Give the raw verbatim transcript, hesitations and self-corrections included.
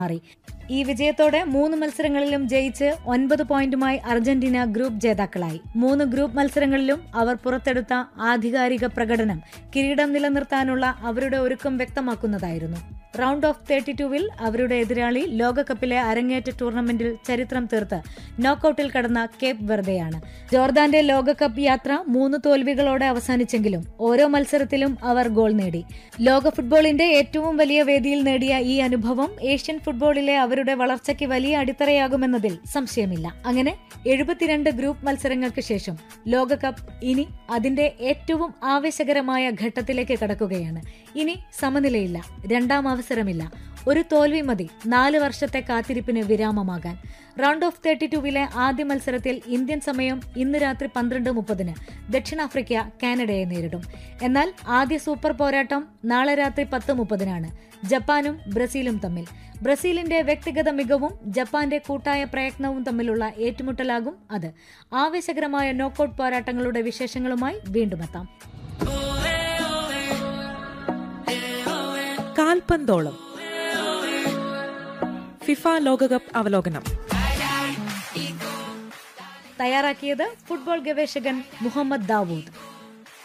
മാറി. ഈ വിജയത്തോടെ മൂന്ന് മത്സരങ്ങളിലും ജയിച്ച് ഒൻപത് പോയിന്റുമായി അർജന്റീന ഗ്രൂപ്പ് ജേതാക്കളായി. മൂന്ന് ഗ്രൂപ്പ് മത്സരങ്ങളിലും അവർ പുറത്തെടുത്ത ആധികാരിക പ്രകടനം കിരീടം നിലനിർത്താനുള്ള അവരുടെ ഒരുക്കം വ്യക്തമാക്കുന്നതായിരുന്നു. റൗണ്ട് ഓഫ് തേർട്ടി ടൂവിൽ അവരുടെ എതിരാളി ലോകകപ്പിലെ അരങ്ങേറ്റ ടൂർണമെന്റിൽ ചരിത്രം തീർത്ത് നോക്കൌട്ടിൽ കടന്ന കേപ്പ് വെർദെയാണ്. ജോർദാന്റെ ലോകകപ്പ് യാത്ര മൂന്ന് തോൽവികളോടെ അവസാനിച്ചെങ്കിലും ഓരോ മത്സരത്തിലും അവർ ഗോൾ നേടി. ലോക ഫുട്ബോളിന്റെ ഏറ്റവും വലിയ വേദിയിൽ നേടിയ ഈ അനുഭവം ഏഷ്യൻ ഫുട്ബോളിലെ അവരുടെ വളർച്ചയ്ക്ക് വലിയ അടിത്തറയാകുമെന്നതിൽ സംശയമില്ല. അങ്ങനെ എഴുപത്തിരണ്ട് ഗ്രൂപ്പ് മത്സരങ്ങൾക്ക് ശേഷം ലോകകപ്പ് ഇനി അതിന്റെ ഏറ്റവും ആവേശകരമായ ഘട്ടത്തിലേക്ക് കടക്കുകയാണ്. ഇനി സമനിലയില്ല, രണ്ടാം അവസരമില്ല, ഒരു തോൽവി മതി നാല് വർഷത്തെ കാത്തിരിപ്പിന് വിരാമമാകാൻ. റൗണ്ട് ഓഫ് തേർട്ടി ടൂവിലെ ആദ്യ മത്സരത്തിൽ ഇന്ത്യൻ സമയം ഇന്ന് രാത്രി പന്ത്രണ്ട് മുപ്പതിന് ദക്ഷിണാഫ്രിക്ക കാനഡയെ നേരിടും. എന്നാൽ ആദ്യ സൂപ്പർ പോരാട്ടം നാളെ രാത്രി പത്ത് മുപ്പതിനാണ് ജപ്പാനും ബ്രസീലും തമ്മിൽ. ബ്രസീലിന്റെ വ്യക്തിഗത മികവും ജപ്പാന്റെ കൂട്ടായ പ്രയത്നവും തമ്മിലുള്ള ഏറ്റുമുട്ടലാകും അത്. ആവേശകരമായ നോക്കൌട്ട് പോരാട്ടങ്ങളുടെ വിശേഷങ്ങളുമായി വീണ്ടും എത്താം. കാൽപന്തോളം ഫിഫ ലോകകപ്പ് അവലോകനം തയ്യാറാക്കിയത് ഫുട്ബോൾ ഗവേഷകൻ മുഹമ്മദ് ദാവൂദ്.